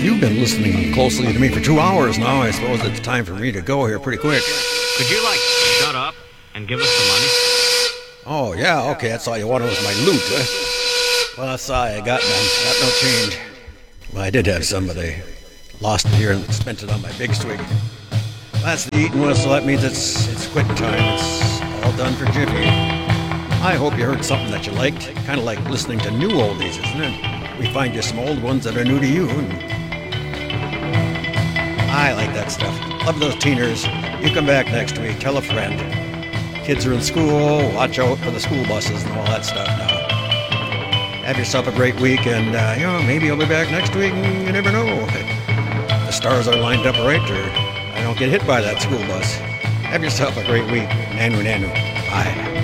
You've been listening closely to me for 2 hours now. I suppose it's time for me to go here pretty quick. Could you, shut up and give us the money? Oh, yeah, okay, that's all you wanted was my loot, Well, that's all I got, man. Got no change. Well, I did have some, but I lost it here and spent it on my big swig. That's the eating whistle. That means it's quitting time. It's all done for Jiffy. I hope you heard something that you liked. Kind of like listening to new oldies, isn't it? We find you some old ones that are new to you. And I like that stuff. Love those teeners. You come back next week. Tell a friend. Kids are in school. Watch out for the school buses and all that stuff now. Have yourself a great week, and maybe I'll be back next week. You never know. The stars are lined up right, or I don't get hit by that school bus. Have yourself a great week. Nanu nanu. Bye.